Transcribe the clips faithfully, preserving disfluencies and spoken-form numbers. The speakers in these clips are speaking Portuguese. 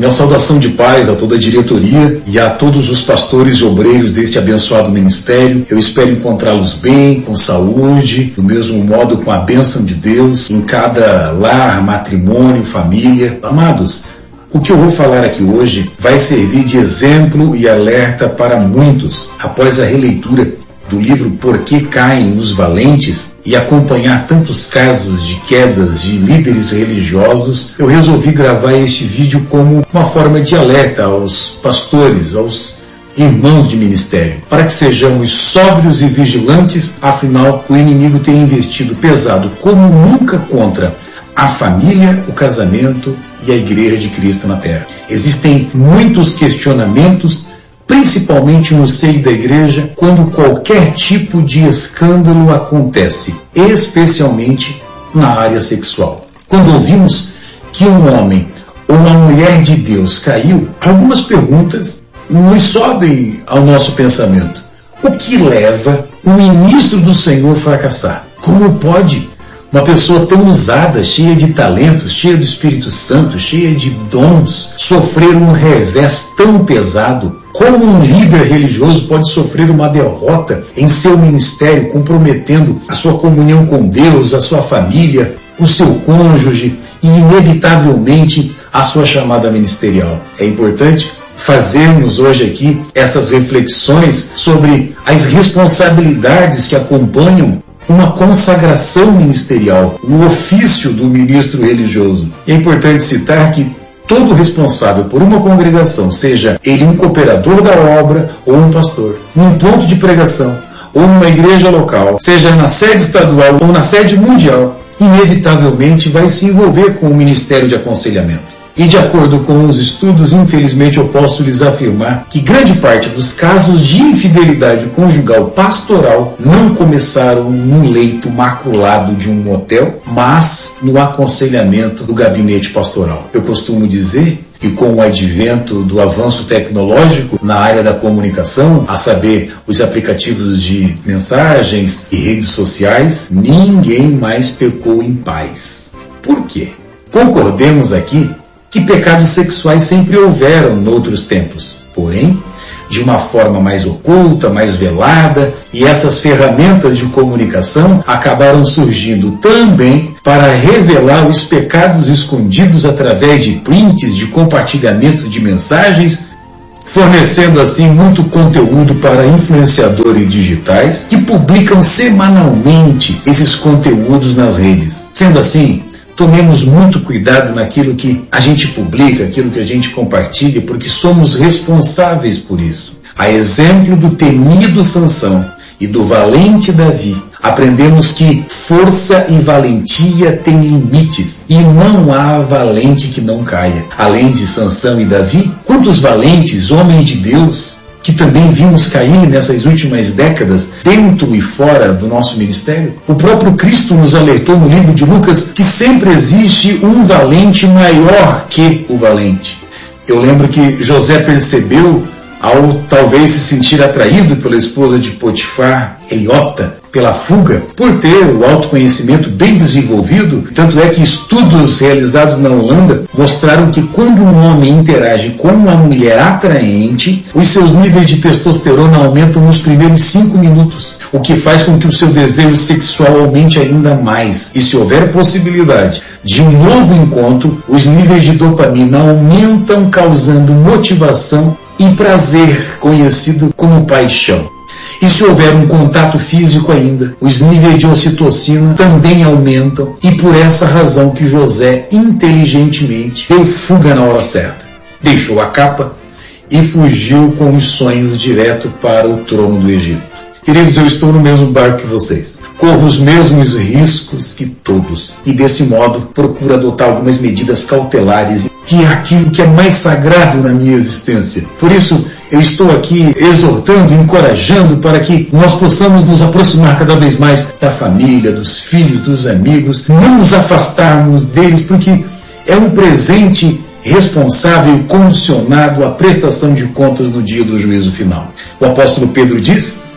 Minha saudação de paz a toda a diretoria e a todos os pastores e obreiros deste abençoado ministério. Eu espero encontrá-los bem, com saúde, do mesmo modo com a bênção de Deus em cada lar, matrimônio, família. Amados, o que eu vou falar aqui hoje vai servir de exemplo e alerta para muitos. Após a releitura do livro Por que Caem os Valentes e acompanhar tantos casos de quedas de líderes religiosos, eu resolvi gravar este vídeo como uma forma de alerta aos pastores, aos irmãos de ministério, para que sejamos sóbrios e vigilantes, afinal o inimigo tem investido pesado como nunca contra a família, o casamento e a igreja de Cristo na terra. Existem muitos questionamentos, principalmente no seio da igreja, quando qualquer tipo de escândalo acontece, especialmente na área sexual. Quando ouvimos que um homem ou uma mulher de Deus caiu, algumas perguntas nos sobem ao nosso pensamento. O que leva um ministro do Senhor a fracassar? Como pode uma pessoa tão usada, cheia de talentos, cheia do Espírito Santo, cheia de dons, sofrer um revés tão pesado? Como um líder religioso pode sofrer uma derrota em seu ministério, comprometendo a sua comunhão com Deus, a sua família, o seu cônjuge e, inevitavelmente, a sua chamada ministerial? É importante fazermos hoje aqui essas reflexões sobre as responsabilidades que acompanham uma consagração ministerial, o ofício do ministro religioso. E é importante citar que todo responsável por uma congregação, seja ele um cooperador da obra ou um pastor, num ponto de pregação ou numa igreja local, seja na sede estadual ou na sede mundial, inevitavelmente vai se envolver com o ministério de aconselhamento. E de acordo com os estudos, infelizmente eu posso lhes afirmar que grande parte dos casos de infidelidade conjugal pastoral não começaram no leito maculado de um motel, mas no aconselhamento do gabinete pastoral. Eu costumo dizer que com o advento do avanço tecnológico na área da comunicação, a saber, os aplicativos de mensagens e redes sociais, ninguém mais pecou em paz. Por quê? Concordemos aqui que pecados sexuais sempre houveram noutros tempos, porém, de uma forma mais oculta, mais velada, e essas ferramentas de comunicação acabaram surgindo também para revelar os pecados escondidos através de prints, de compartilhamento de mensagens, fornecendo assim muito conteúdo para influenciadores digitais que publicam semanalmente esses conteúdos nas redes. Sendo assim, tomemos muito cuidado naquilo que a gente publica, aquilo que a gente compartilha, porque somos responsáveis por isso. A exemplo do temido Sansão e do valente Davi, aprendemos que força e valentia têm limites e não há valente que não caia. Além de Sansão e Davi, quantos valentes, homens de Deus, que também vimos cair nessas últimas décadas, dentro e fora do nosso ministério? O próprio Cristo nos alertou no livro de Lucas que sempre existe um valente maior que o valente. Eu lembro que José percebeu, ao talvez se sentir atraído pela esposa de Potifar, ele opta pela fuga, por ter o autoconhecimento bem desenvolvido. Tanto é que estudos realizados na Holanda mostraram que quando um homem interage com uma mulher atraente, os seus níveis de testosterona aumentam nos primeiros cinco minutos, o que faz com que o seu desejo sexual aumente ainda mais. E se houver possibilidade de um novo encontro, os níveis de dopamina aumentam, causando motivação e prazer, conhecido como paixão. E se houver um contato físico ainda, os níveis de ocitocina também aumentam, e por essa razão que José inteligentemente deu fuga na hora certa. Deixou a capa e fugiu com os sonhos direto para o trono do Egito. Queridos, eu estou no mesmo barco que vocês. Corro os mesmos riscos que todos. E desse modo, procuro adotar algumas medidas cautelares, que é aquilo que é mais sagrado na minha existência. Por isso, eu estou aqui exortando, encorajando para que nós possamos nos aproximar cada vez mais da família, dos filhos, dos amigos, não nos afastarmos deles, porque é um presente responsável e condicionado à prestação de contas no dia do juízo final. O apóstolo Pedro diz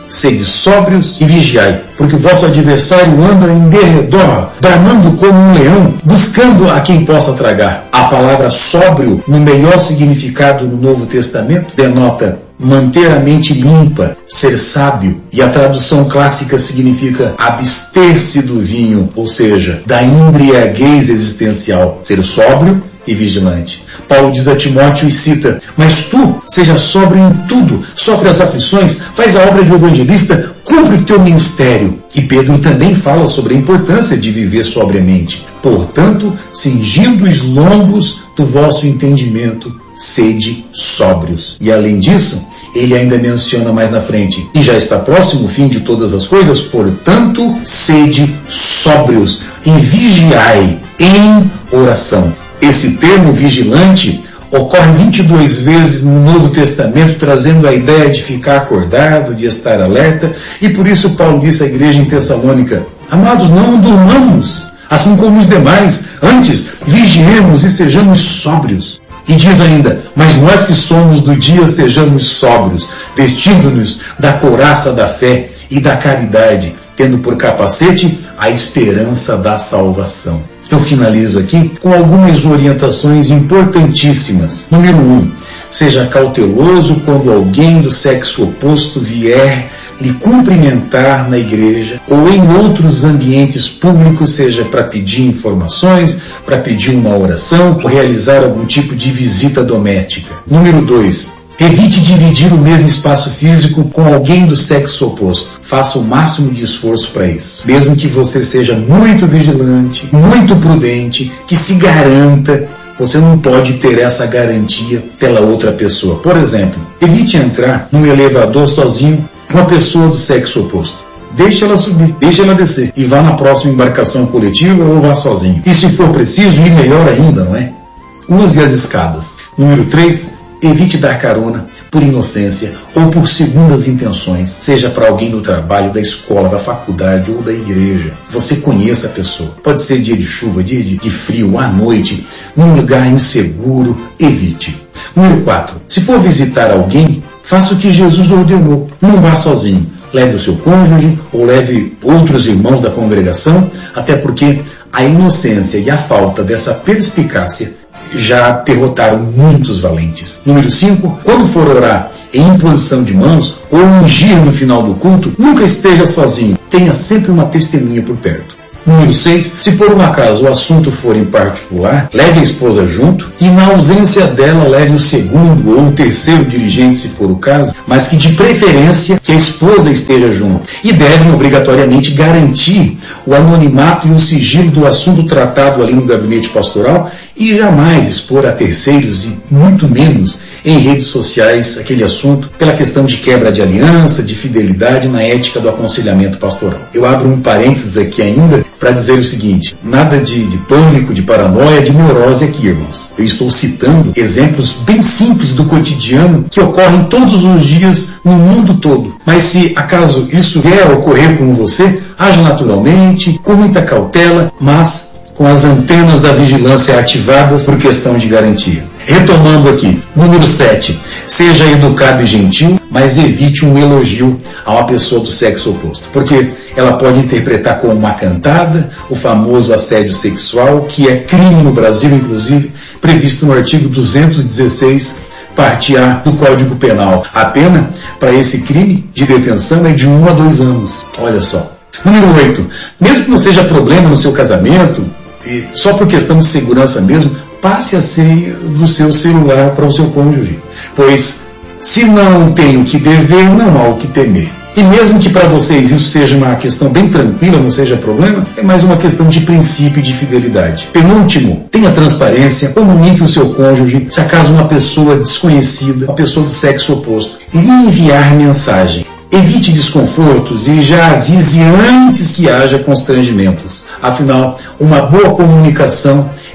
Sede sóbrios e vigiai, porque o vosso adversário anda em derredor, bramando como um leão, buscando a quem possa tragar. A palavra sóbrio, no melhor significado no Novo Testamento, denota manter a mente limpa, ser sábio, e a tradução clássica significa abster-se do vinho, ou seja, da embriaguez existencial, ser sóbrio e vigilante. Paulo diz a Timóteo e cita: mas tu, seja sóbrio em tudo, sofre as aflições, faz a obra de evangelista, cumpre o teu ministério. E Pedro também fala sobre a importância de viver sobriamente. Portanto, cingindo os lombos do vosso entendimento, sede sóbrios. E além disso, ele ainda menciona mais na frente: e já está próximo o fim de todas as coisas, portanto, sede sóbrios e vigiai em oração. Esse termo vigilante ocorre vinte e duas vezes no Novo Testamento, trazendo a ideia de ficar acordado, de estar alerta, e por isso Paulo disse à igreja em Tessalônica: amados, não durmamos, assim como os demais, antes vigiemos e sejamos sóbrios. E diz ainda: mas nós que somos do dia sejamos sóbrios, vestindo-nos da couraça da fé e da caridade, tendo por capacete a esperança da salvação. Eu finalizo aqui com algumas orientações importantíssimas. Número um, seja cauteloso quando alguém do sexo oposto vier lhe cumprimentar na igreja ou em outros ambientes públicos, seja para pedir informações, para pedir uma oração ou realizar algum tipo de visita doméstica. Número dois, evite dividir o mesmo espaço físico com alguém do sexo oposto. Faça o máximo de esforço para isso. Mesmo que você seja muito vigilante, muito prudente, que se garanta, você não pode ter essa garantia pela outra pessoa. Por exemplo, evite entrar num elevador sozinho com a pessoa do sexo oposto. Deixe ela subir, deixe ela descer e vá na próxima embarcação coletiva ou vá sozinho. E se for preciso, e melhor ainda, não é? Use as escadas. Número três, evite dar carona por inocência ou por segundas intenções, seja para alguém do trabalho, da escola, da faculdade ou da igreja. Você conheça a pessoa. Pode ser dia de chuva, dia de, de frio, à noite, num lugar inseguro, evite. Número quatro, se for visitar alguém, faça o que Jesus ordenou. Não vá sozinho. Leve o seu cônjuge ou leve outros irmãos da congregação, até porque a inocência e a falta dessa perspicácia já derrotaram muitos valentes. Número cinco, quando for orar em imposição de mãos ou ungir no final do culto, nunca esteja sozinho. Tenha sempre uma testemunha por perto. Número seis, se por um acaso o assunto for em particular, leve a esposa junto e, na ausência dela, leve o segundo ou o terceiro dirigente, se for o caso, mas que de preferência que a esposa esteja junto. E devem obrigatoriamente garantir o anonimato e o sigilo do assunto tratado ali no gabinete pastoral e jamais expor a terceiros e muito menos em redes sociais aquele assunto pela questão de quebra de aliança, de fidelidade na ética do aconselhamento pastoral. Eu abro um parênteses aqui ainda para dizer o seguinte: nada de, de pânico, de paranoia, de neurose aqui, irmãos. Eu estou citando exemplos bem simples do cotidiano que ocorrem todos os dias no mundo todo. Mas se acaso isso vier a ocorrer com você, haja naturalmente, com muita cautela, mas com as antenas da vigilância ativadas por questão de garantia. Retomando aqui, número sete, seja educado e gentil, mas evite um elogio a uma pessoa do sexo oposto, porque ela pode interpretar como uma cantada o famoso assédio sexual, que é crime no Brasil, inclusive, previsto no artigo duzentos e dezesseis, parte A do Código Penal. A pena para esse crime de detenção é de um a dois anos. Olha só. Número oito, mesmo que não seja problema no seu casamento, e só por questão de segurança mesmo, passe a senha do seu celular para o seu cônjuge, pois se não tem o que dever, não há o que temer. E mesmo que para vocês isso seja uma questão bem tranquila, não seja problema, é mais uma questão de princípio e de fidelidade. Penúltimo, tenha transparência, comunique o seu cônjuge, se acaso uma pessoa desconhecida, uma pessoa do sexo oposto, lhe enviar mensagem. Evite desconfortos e já avise antes que haja constrangimentos. Afinal, uma boa comunicação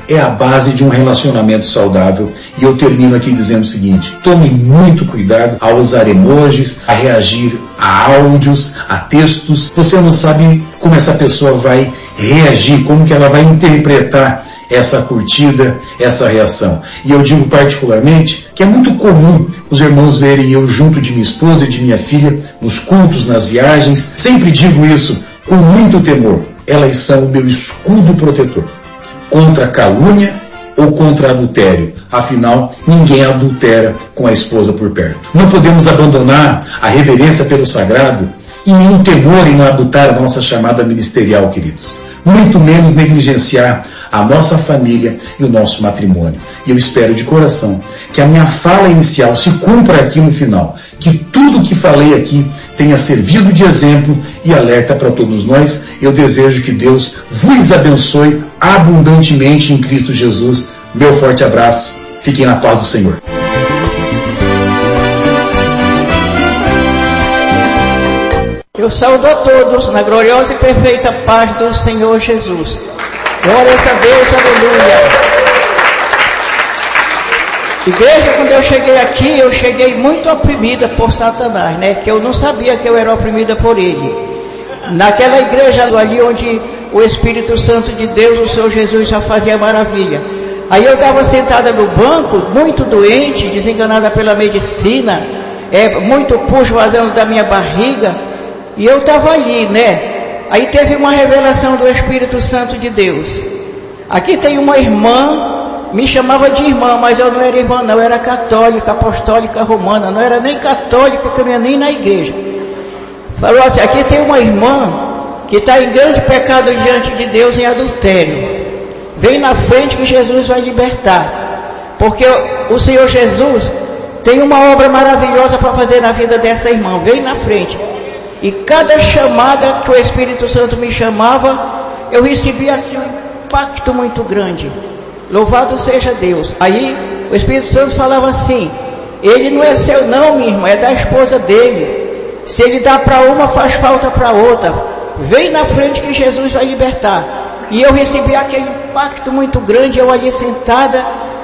é a base de um relacionamento saudável. E eu termino aqui dizendo o seguinte: tome muito cuidado ao usar emojis, a reagir a áudios, a textos. Você não sabe como essa pessoa vai reagir, como que ela vai interpretar essa curtida, essa reação. E eu digo particularmente que é muito comum os irmãos verem eu junto de minha esposa e de minha filha nos cultos, nas viagens. Sempre digo isso com muito temor. Elas são o meu escudo protetor contra calúnia ou contra adultério. Afinal, ninguém adultera com a esposa por perto. Não podemos abandonar a reverência pelo sagrado e nenhum temor em não adultar a nossa chamada ministerial, queridos. Muito menos negligenciar a nossa família e o nosso matrimônio. E eu espero de coração que a minha fala inicial se cumpra aqui no final, que tudo que falei aqui tenha servido de exemplo e alerta para todos nós. Eu desejo que Deus vos abençoe abundantemente em Cristo Jesus. Meu forte abraço. Fiquem na paz do Senhor. Eu saúdo a todos na gloriosa e perfeita paz do Senhor Jesus. Glórias a Deus, aleluia. Igreja, quando eu cheguei aqui, eu cheguei muito oprimida por Satanás, né? Que eu não sabia que eu era oprimida por ele. Naquela igreja ali onde o Espírito Santo de Deus, o Senhor Jesus, já fazia maravilha. Aí eu estava sentada no banco, muito doente, desenganada pela medicina, é, muito puxo vazando da minha barriga, e eu estava ali, né? Aí teve uma revelação do Espírito Santo de Deus. Aqui tem uma irmã, me chamava de irmã, mas eu não era irmã não, eu era católica, apostólica romana, não era nem católica, que eu não ia nem na igreja. Falou assim, aqui tem uma irmã que está em grande pecado diante de Deus, em adultério. Vem na frente que Jesus vai libertar, porque o Senhor Jesus tem uma obra maravilhosa para fazer na vida dessa irmã. Vem na frente. E cada chamada que o Espírito Santo me chamava, eu recebia assim um impacto muito grande. Louvado seja Deus. Aí o Espírito Santo falava assim, ele não é seu não, minha irmã, é da esposa dele. Se ele dá para uma, faz falta para outra. Vem na frente que Jesus vai libertar. E eu recebi aquele impacto muito grande, eu ali sentada,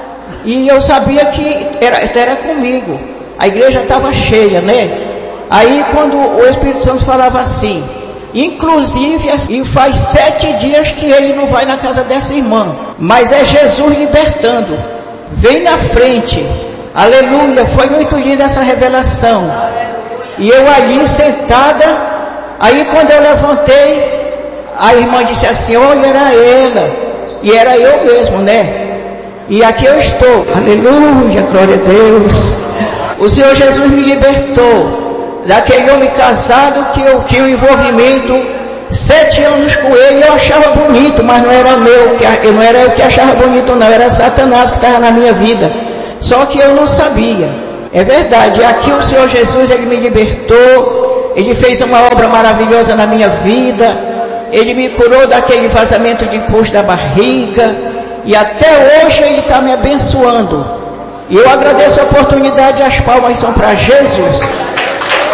e eu sabia que era, era comigo. A igreja estava cheia, né? Aí quando o Espírito Santo falava assim, inclusive, e faz sete dias que ele não vai na casa dessa irmã, mas é Jesus libertando. Vem na frente. Aleluia, foi muito linda essa revelação. E eu ali sentada, aí quando eu levantei, a irmã disse assim, olha, era ela. E era eu mesmo, né? E aqui eu estou. Aleluia, glória a Deus. O Senhor Jesus me libertou daquele homem casado que eu tinha um envolvimento sete anos com ele. Eu achava bonito, mas não era meu, eu não era eu que achava bonito não, era Satanás que estava na minha vida. Só que eu não sabia. É verdade, aqui o Senhor Jesus, ele me libertou, ele fez uma obra maravilhosa na minha vida. Ele me curou daquele vazamento de pus da barriga, e até hoje ele está me abençoando. E eu agradeço a oportunidade, as palmas são para Jesus.